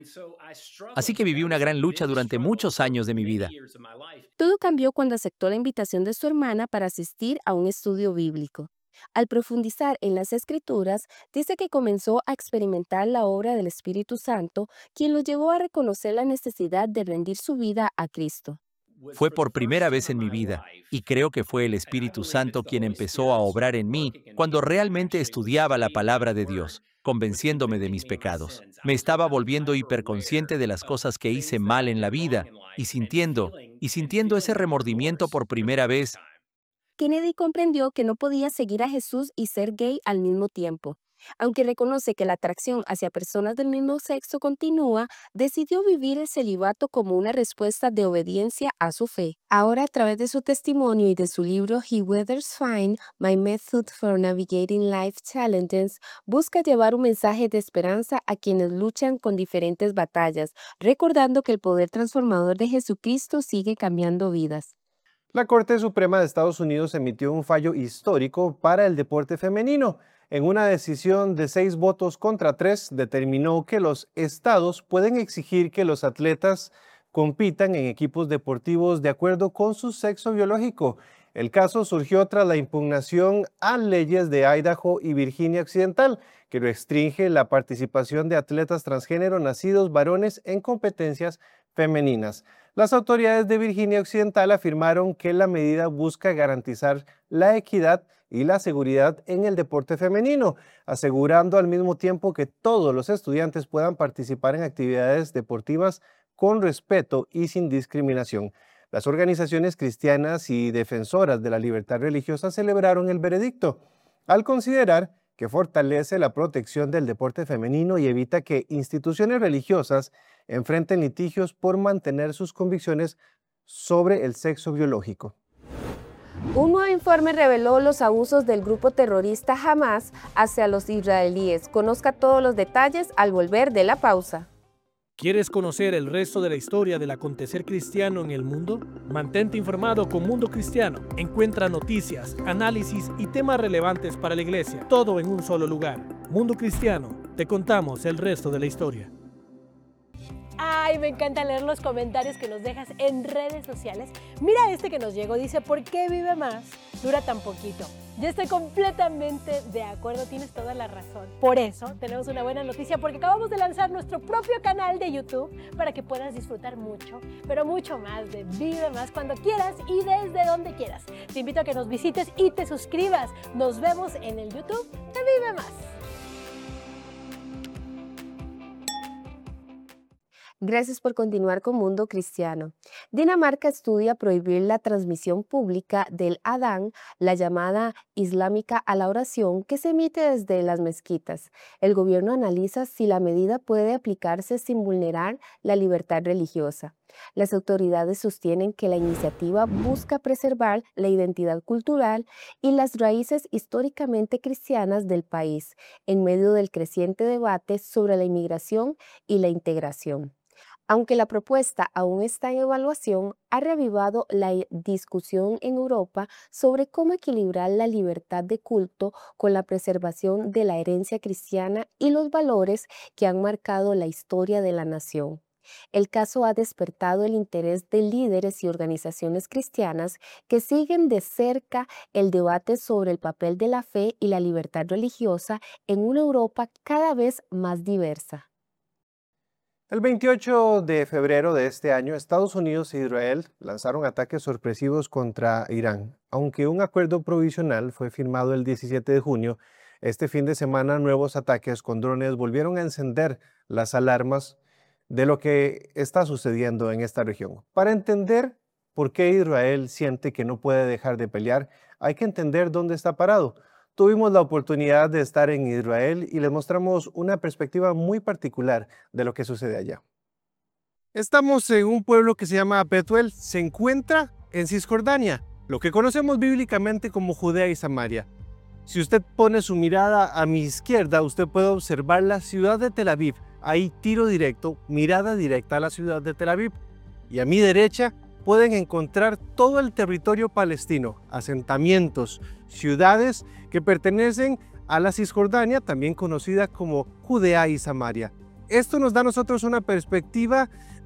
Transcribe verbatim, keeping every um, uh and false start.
Así que viví una gran lucha durante muchos años de mi vida. Todo cambió cuando aceptó la invitación de su hermana para asistir a un estudio bíblico. Al profundizar en las escrituras, dice que comenzó a experimentar la obra del Espíritu Santo, quien lo llevó a reconocer la necesidad de rendir su vida a Cristo. Fue por primera vez en mi vida, y creo que fue el Espíritu Santo quien empezó a obrar en mí cuando realmente estudiaba la palabra de Dios, convenciéndome de mis pecados. Me estaba volviendo hiperconsciente de las cosas que hice mal en la vida, y sintiendo, y sintiendo ese remordimiento por primera vez. Kennedy comprendió que no podía seguir a Jesús y ser gay al mismo tiempo. Aunque reconoce que la atracción hacia personas del mismo sexo continúa, decidió vivir el celibato como una respuesta de obediencia a su fe. Ahora, a través de su testimonio y de su libro He Weathers Fine, My Method for Navigating Life Challenges, busca llevar un mensaje de esperanza a quienes luchan con diferentes batallas, recordando que el poder transformador de Jesucristo sigue cambiando vidas. La Corte Suprema de Estados Unidos emitió un fallo histórico para el deporte femenino. En una decisión de seis votos contra tres, determinó que los estados pueden exigir que los atletas compitan en equipos deportivos de acuerdo con su sexo biológico. El caso surgió tras la impugnación a leyes de Idaho y Virginia Occidental, que restringe la participación de atletas transgénero nacidos varones en competencias femeninas. Las autoridades de Virginia Occidental afirmaron que la medida busca garantizar la equidad y la seguridad en el deporte femenino, asegurando al mismo tiempo que todos los estudiantes puedan participar en actividades deportivas con respeto y sin discriminación. Las organizaciones cristianas y defensoras de la libertad religiosa celebraron el veredicto, al considerar que fortalece la protección del deporte femenino y evita que instituciones religiosas enfrenten litigios por mantener sus convicciones sobre el sexo biológico. Un nuevo informe reveló los abusos del grupo terrorista Hamas hacia los israelíes. Conozca todos los detalles al volver de la pausa. ¿Quieres conocer el resto de la historia del acontecer cristiano en el mundo? Mantente informado con Mundo Cristiano. Encuentra noticias, análisis y temas relevantes para la iglesia, todo en un solo lugar. Mundo Cristiano, te contamos el resto de la historia. Ay, me encanta leer los comentarios que nos dejas en redes sociales. Mira este que nos llegó, dice, ¿por qué vive más? Dura tan poquito. Yo estoy completamente de acuerdo, tienes toda la razón. Por eso tenemos una buena noticia, porque acabamos de lanzar nuestro propio canal de YouTube para que puedas disfrutar mucho, pero mucho más de Vive Más cuando quieras y desde donde quieras. Te invito a que nos visites y te suscribas. Nos vemos en el YouTube de Vive Más. Gracias por continuar con Mundo Cristiano. Dinamarca estudia prohibir la transmisión pública del Adán, la llamada islámica a la oración, que se emite desde las mezquitas. El gobierno analiza si la medida puede aplicarse sin vulnerar la libertad religiosa. Las autoridades sostienen que la iniciativa busca preservar la identidad cultural y las raíces históricamente cristianas del país, en medio del creciente debate sobre la inmigración y la integración. Aunque la propuesta aún está en evaluación, ha reavivado la discusión en Europa sobre cómo equilibrar la libertad de culto con la preservación de la herencia cristiana y los valores que han marcado la historia de la nación. El caso ha despertado el interés de líderes y organizaciones cristianas que siguen de cerca el debate sobre el papel de la fe y la libertad religiosa en una Europa cada vez más diversa. El veintiocho de febrero de este año, Estados Unidos e Israel lanzaron ataques sorpresivos contra Irán. Aunque un acuerdo provisional fue firmado el diecisiete de junio, este fin de semana nuevos ataques con drones volvieron a encender las alarmas de lo que está sucediendo en esta región. Para entender por qué Israel siente que no puede dejar de pelear, hay que entender dónde está parado. Tuvimos la oportunidad de estar en Israel y les mostramos una perspectiva muy particular de lo que sucede allá. Estamos en un pueblo que se llama Betuel, se encuentra en Cisjordania, lo que conocemos bíblicamente como Judea y Samaria. Si usted pone su mirada a mi izquierda, usted puede observar la ciudad de Tel Aviv. Ahí tiro directo, mirada directa a la ciudad de Tel Aviv. Y a mi derecha pueden encontrar todo el territorio palestino, asentamientos, ciudades que pertenecen a la Cisjordania, también conocida como Judea y Samaria. esto nos da a nosotros una perspectiva